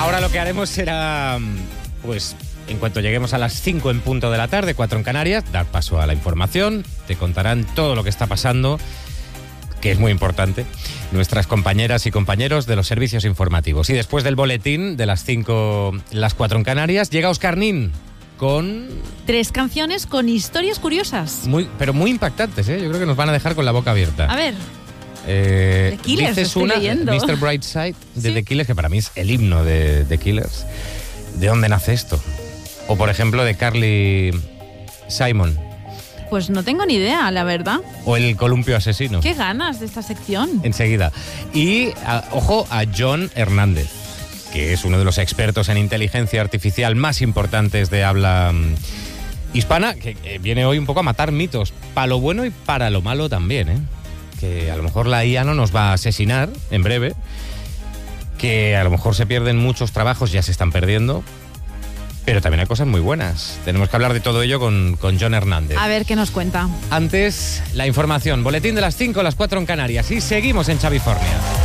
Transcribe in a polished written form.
Ahora lo que haremos será, pues, en cuanto lleguemos a las 5 en punto de la tarde, 4 en Canarias, dar paso a la información. Te contarán todo lo que está pasando, que es muy importante, nuestras compañeras y compañeros de los servicios informativos. Y después del boletín de las 5, las 4 en Canarias, llega Óscar Nin con 3 canciones con historias curiosas. Pero muy impactantes, ¿eh? Yo creo que nos van a dejar con la boca abierta. A ver. The Killers, dices estoy una, leyendo. Mr. Brightside, de Sí. The Killers, que para mí es el himno de The Killers. ¿De dónde nace esto? O, por ejemplo, de Carly Simon. Pues no tengo ni idea, la verdad. O el columpio asesino. Qué ganas de esta sección. Enseguida. Y, ojo, a John Hernández, que es uno de los expertos en inteligencia artificial más importantes de habla hispana, que viene hoy un poco a matar mitos, para lo bueno y para lo malo también, ¿eh? Que a lo mejor la IA no nos va a asesinar en breve, que a lo mejor se pierden muchos trabajos, ya se están perdiendo, pero también hay cosas muy buenas. Tenemos que hablar de todo ello con John Hernández. A ver qué nos cuenta. Antes, la información. Boletín de las 5, las 4 en Canarias. Y seguimos en Chavifornia.